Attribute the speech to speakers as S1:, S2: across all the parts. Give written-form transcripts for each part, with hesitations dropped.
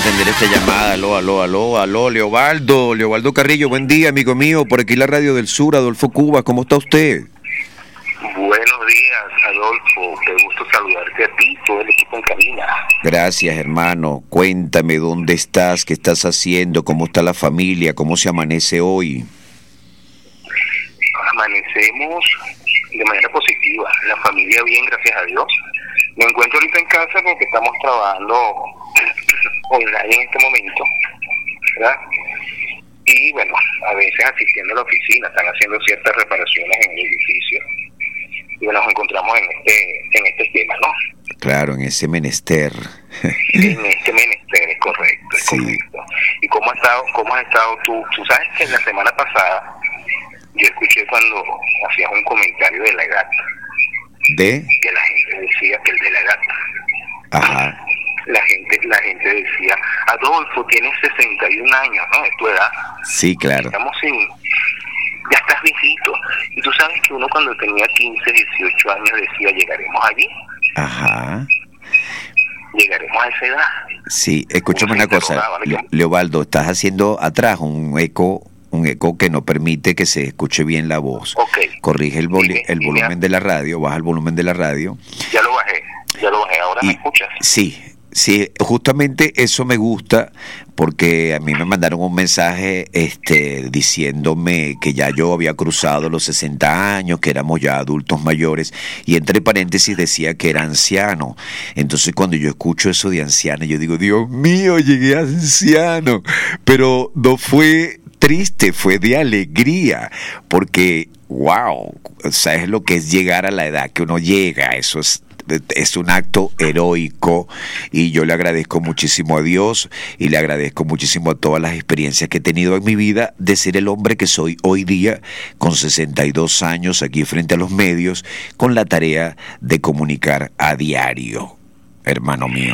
S1: atender esta llamada. Aló, Leobaldo Carrillo, buen día, amigo mío, por aquí la Radio del Sur, Adolfo Cuba, ¿cómo está usted?
S2: Buenos días, Adolfo, qué gusto saludarte a ti, todo el equipo en cabina.
S1: Gracias, hermano, cuéntame dónde estás, qué estás haciendo, cómo está la familia, cómo se amanece hoy.
S2: Amanecemos de manera positiva, la familia bien, gracias a Dios. Me encuentro ahorita en casa porque estamos trabajando online en este momento, ¿verdad? Y bueno, a veces asistiendo a la oficina, están haciendo ciertas reparaciones en el edificio y bueno, nos encontramos en este tema, ¿no?
S1: Claro, en ese menester.
S2: En este menester, es correcto, es
S1: sí.
S2: correcto. ¿Y cómo has estado tú? Tú sabes que la semana pasada yo escuché cuando hacías un comentario de la edad.
S1: ¿De?
S2: Que la gente decía que el de la edad.
S1: Ajá.
S2: La gente decía, Adolfo, tienes 61 años, ¿no? Es tu edad.
S1: Sí, claro.
S2: Ya estás viejito. Y tú sabes que uno cuando tenía 15, 18 años decía, llegaremos allí.
S1: Ajá.
S2: Llegaremos a esa edad.
S1: Sí, escúchame una cosa, Leobaldo, estás haciendo atrás un eco que no permite que se escuche bien la voz.
S2: Okay.
S1: Corrige el volumen de la radio, baja el volumen de la radio.
S2: Ya lo bajé, ahora me escuchas.
S1: Sí, justamente eso me gusta porque a mí me mandaron un mensaje diciéndome que ya yo había cruzado los 60 años, que éramos ya adultos mayores, y entre paréntesis decía que era anciano. Entonces cuando yo escucho eso de anciano, yo digo, Dios mío, llegué a anciano, pero no fue triste, fue de alegría, porque wow, ¿sabes lo que es llegar a la edad que uno llega? Eso es un acto heroico y yo le agradezco muchísimo a Dios y le agradezco muchísimo a todas las experiencias que he tenido en mi vida de ser el hombre que soy hoy día con 62 años aquí frente a los medios con la tarea de comunicar a diario, hermano mío.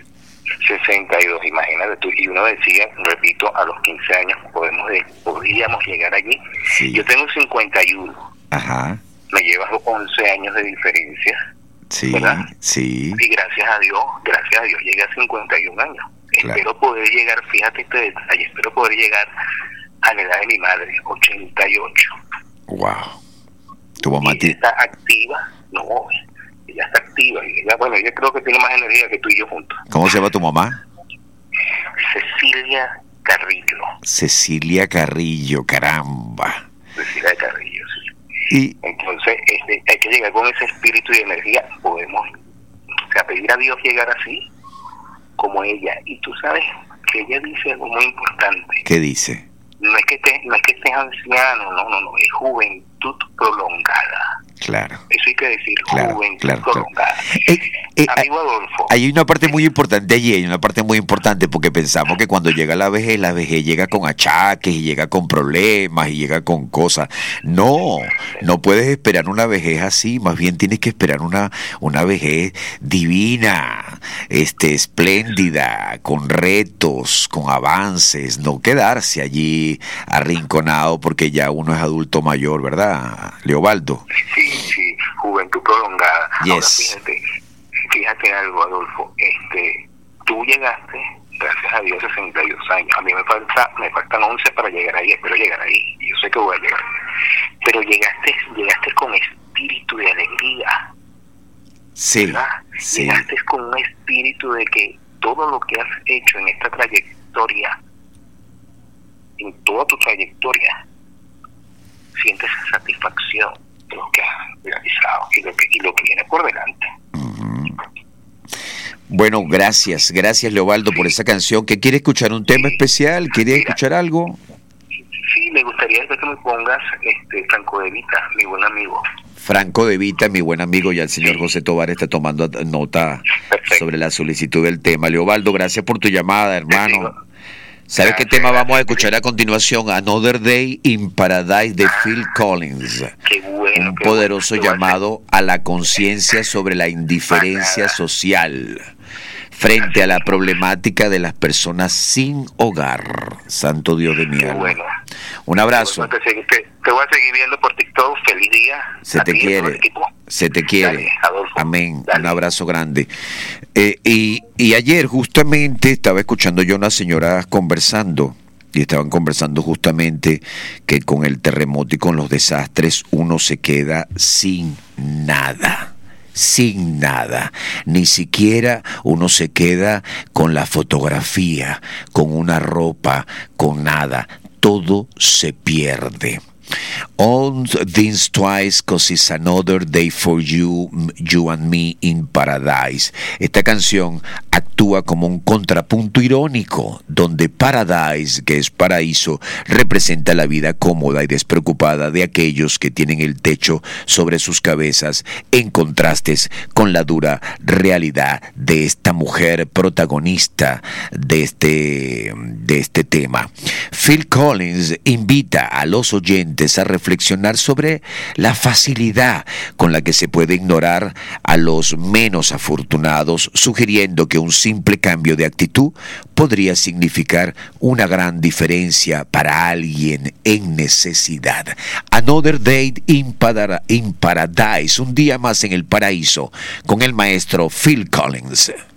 S2: 62, imagínate tú, y uno decía, repito, a los 15 años podríamos llegar allí. Sí. Yo tengo 51.
S1: Ajá.
S2: Me llevas 11 años de diferencia.
S1: Sí,
S2: ¿verdad?
S1: Sí.
S2: Y gracias a Dios llegué a 51 años. Claro. Espero poder llegar, fíjate este detalle, espero poder llegar a la edad de mi madre, 88.
S1: Wow. ¿Tu mamá
S2: está activa? No, ella está activa. Ella creo que tiene más energía que tú y yo juntos.
S1: ¿Cómo se llama tu mamá?
S2: Cecilia Carrillo.
S1: Cecilia Carrillo, caramba.
S2: Cecilia Carrillo, sí.
S1: Y
S2: entonces hay que llegar con ese espíritu y energía. Podemos, pedir a Dios llegar así como ella. Y tú sabes que ella dice algo muy importante.
S1: ¿Qué dice?
S2: No es que estés anciano, no, es juventud prolongada.
S1: Claro.
S2: Eso hay que decir, juventud prolongada. Amigo Adolfo.
S1: Hay una parte muy importante allí, porque pensamos que cuando llega la vejez llega con achaques y llega con problemas y llega con cosas. No puedes esperar una vejez así, más bien tienes que esperar una vejez divina, espléndida, con retos, con avances, no quedarse allí arrinconado porque ya uno es adulto mayor, ¿verdad, Leobaldo?
S2: Sí, juventud prolongada.
S1: Yes.
S2: Ahora fíjate algo, Adolfo, tú llegaste, gracias a Dios, 62 años. A mí me faltan 11 para llegar ahí, espero llegar ahí, y yo sé que voy a llegar. Pero llegaste con espíritu de alegría.
S1: Sí,
S2: ¿verdad?
S1: sí.
S2: Llegaste con un espíritu de que todo lo que has hecho en esta trayectoria, en toda tu trayectoria, sientes satisfacción de lo que has realizado y lo que viene por delante.
S1: Bueno, gracias Leobaldo por esa canción. ¿Que quiere escuchar un tema especial? ¿Quiere escuchar algo?
S2: Sí, me gustaría que me pongas Franco De Vita, mi buen amigo.
S1: Franco De Vita, mi buen amigo, ya el señor José Tovar está tomando nota. Perfecto. Sobre la solicitud del tema. Leobaldo, gracias por tu llamada, hermano. ¿Sabes qué tema vamos a escuchar a continuación? Another Day in Paradise de Phil Collins.
S2: Qué bueno,
S1: un poderoso llamado a la conciencia sobre la indiferencia social frente a la problemática de las personas sin hogar. Santo Dios de mi alma.
S2: Bueno.
S1: Un abrazo.
S2: Te voy a seguir viendo por TikTok. Feliz día.
S1: Se te quiere. Se te quiere.
S2: Dale, Adolfo.
S1: Amén.
S2: Dale.
S1: Un abrazo grande. Y ayer justamente estaba escuchando yo a unas señoras conversando. Y estaban conversando justamente que con el terremoto y con los desastres uno se queda sin nada. Sin nada, ni siquiera uno se queda con la fotografía, con una ropa, con nada, todo se pierde. On things twice, 'cause it's another day for you, you and me in paradise. Esta canción actúa como un contrapunto irónico, donde paradise, que es paraíso, representa la vida cómoda y despreocupada de aquellos que tienen el techo sobre sus cabezas, en contrastes con la dura realidad de esta mujer protagonista de este tema. Phil Collins invita a los oyentes a reflexionar sobre la facilidad con la que se puede ignorar a los menos afortunados, sugiriendo que un simple cambio de actitud podría significar una gran diferencia para alguien en necesidad. Another Day in Paradise, un día más en el paraíso, con el maestro Phil Collins.